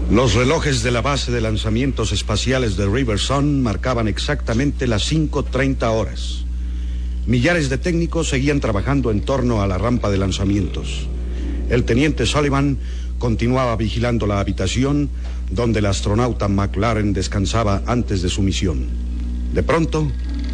Los relojes de la base de lanzamientos espaciales de Riverson marcaban exactamente las 5:30 horas. Millares de técnicos seguían trabajando en torno a la rampa de lanzamientos. El teniente Sullivan continuaba vigilando la habitación donde el astronauta McLaren descansaba antes de su misión. De pronto,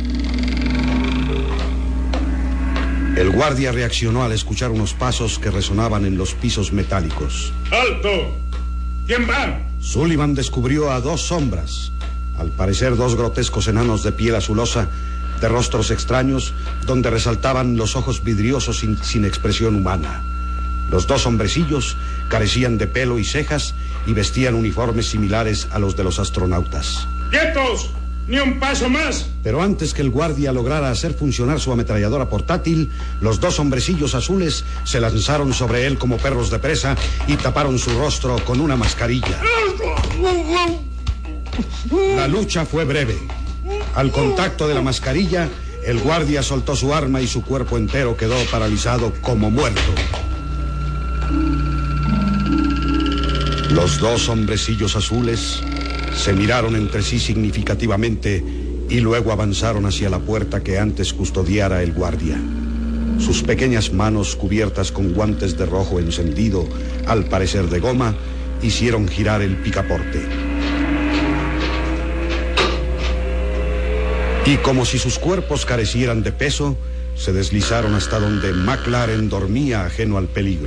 el guardia reaccionó al escuchar unos pasos que resonaban en los pisos metálicos. ¡Alto! ¿Quién va? Sullivan descubrió a dos sombras, al parecer dos grotescos enanos de piel azulosa, de rostros extraños, donde resaltaban los ojos vidriosos sin expresión humana. Los dos hombrecillos carecían de pelo y cejas y vestían uniformes similares a los de los astronautas. ¡Quietos! ¡Ni un paso más! Pero antes que el guardia lograra hacer funcionar su ametralladora portátil, los dos hombrecillos azules se lanzaron sobre él como perros de presa y taparon su rostro con una mascarilla. La lucha fue breve. Al contacto de la mascarilla, el guardia soltó su arma y su cuerpo entero quedó paralizado como muerto. Los dos hombrecillos azules se miraron entre sí significativamente y luego avanzaron hacia la puerta que antes custodiara el guardia. Sus pequeñas manos, cubiertas con guantes de rojo encendido, al parecer de goma, hicieron girar el picaporte. Y como si sus cuerpos carecieran de peso, se deslizaron hasta donde McLaren dormía ajeno al peligro.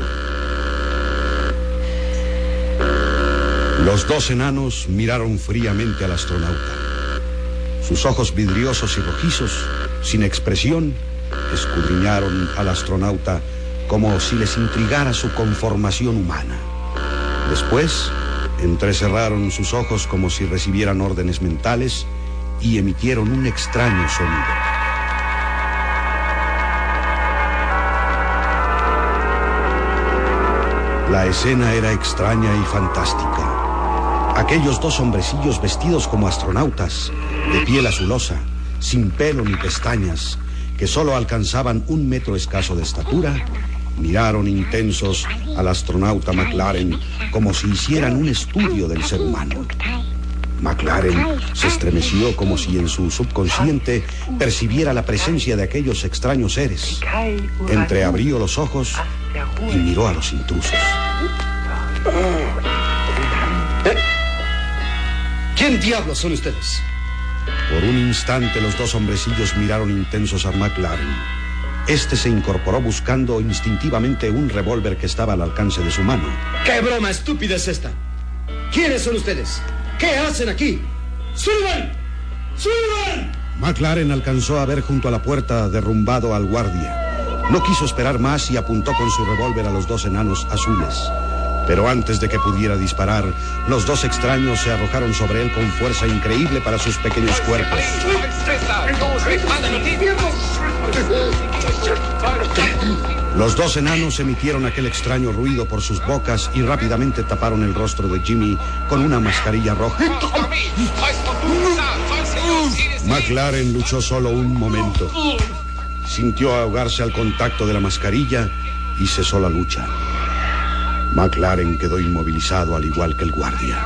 Los dos enanos miraron fríamente al astronauta. Sus ojos vidriosos y rojizos, sin expresión, escudriñaron al astronauta como si les intrigara su conformación humana. Después, entrecerraron sus ojos como si recibieran órdenes mentales y emitieron un extraño sonido. La escena era extraña y fantástica. Aquellos dos hombrecillos vestidos como astronautas, de piel azulosa, sin pelo ni pestañas, que solo alcanzaban 1 metro escaso de estatura, miraron intensos al astronauta McLaren como si hicieran un estudio del ser humano. McLaren se estremeció como si en su subconsciente percibiera la presencia de aquellos extraños seres. Entreabrió los ojos y miró a los intrusos. ¿Quién diablos son ustedes? Por un instante los dos hombrecillos miraron intensos a McLaren. Este se incorporó buscando instintivamente un revólver que estaba al alcance de su mano. ¿Qué broma estúpida es esta? ¿Quiénes son ustedes? ¿Qué hacen aquí? ¡Sullivan! ¡Sullivan! McLaren alcanzó a ver junto a la puerta derrumbado al guardia. No quiso esperar más y apuntó con su revólver a los dos enanos azules. Pero antes de que pudiera disparar, los dos extraños se arrojaron sobre él con fuerza increíble para sus pequeños cuerpos. Los dos enanos emitieron aquel extraño ruido por sus bocas y rápidamente taparon el rostro de Jimmy con una mascarilla roja. McLaren luchó solo un momento. Sintió ahogarse al contacto de la mascarilla y cesó la lucha. McLaren quedó inmovilizado al igual que el guardia.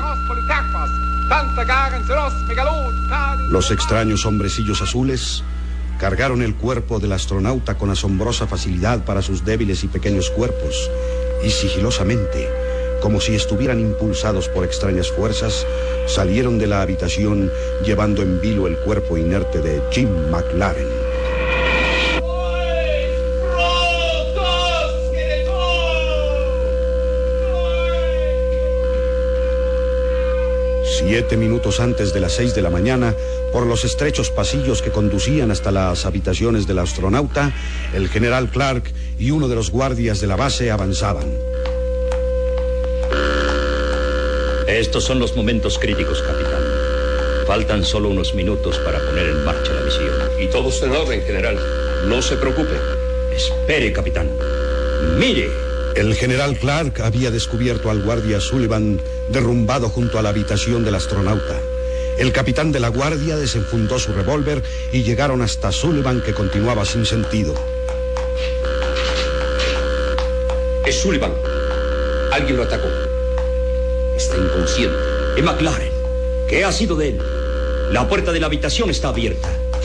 Los extraños hombrecillos azules cargaron el cuerpo del astronauta con asombrosa facilidad para sus débiles y pequeños cuerpos y sigilosamente, como si estuvieran impulsados por extrañas fuerzas, salieron de la habitación llevando en vilo el cuerpo inerte de Jim McLaren. Siete minutos antes de las 6 de la mañana, por los estrechos pasillos que conducían hasta las habitaciones del astronauta, el general Clark y uno de los guardias de la base avanzaban. Estos son los momentos críticos, capitán. Faltan solo unos minutos para poner en marcha la misión. Y todo está en orden, general. No se preocupe. Espere, capitán. Mire. El general Clark había descubierto al guardia Sullivan derrumbado junto a la habitación del astronauta. El capitán de la guardia desenfundó su revólver y llegaron hasta Sullivan, que continuaba sin sentido. Es Sullivan. Alguien lo atacó. Está inconsciente. ¿Y McLaren? ¿Qué ha sido de él? La puerta de la habitación está abierta.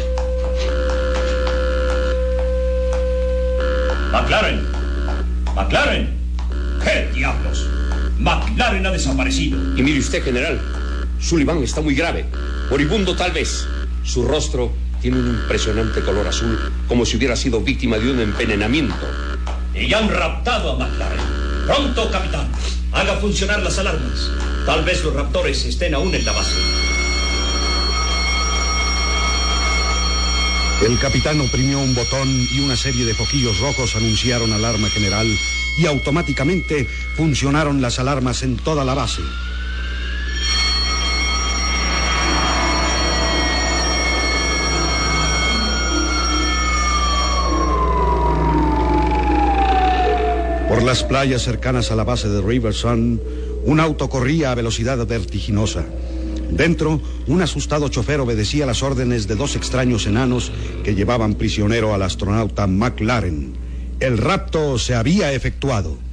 ¡McLaren! ¡McLaren! ¿Qué diablos? McLaren ha desaparecido. Y mire usted, general, Sullivan está muy grave. Moribundo tal vez. Su rostro tiene un impresionante color azul, como si hubiera sido víctima de un envenenamiento. Y han raptado a McLaren. Pronto, capitán. Haga funcionar las alarmas. Tal vez los raptores estén aún en la base. El capitán oprimió un botón y una serie de foquillos rojos anunciaron alarma general y automáticamente funcionaron las alarmas en toda la base. Por las playas cercanas a la base de Riversun, un auto corría a velocidad vertiginosa. Dentro, un asustado chofer obedecía las órdenes de dos extraños enanos que llevaban prisionero al astronauta McLaren. El rapto se había efectuado.